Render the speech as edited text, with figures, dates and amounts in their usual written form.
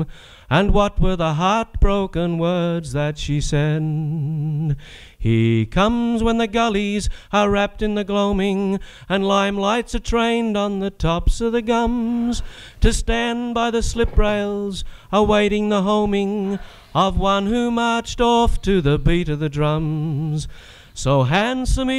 And what were the heartbroken words that she said? He comes when the gullies are wrapped in the gloaming, and limelights are trained on the tops of the gums, to stand by the slip rails, awaiting the homing of one who marched off to the beat of the drums. So handsome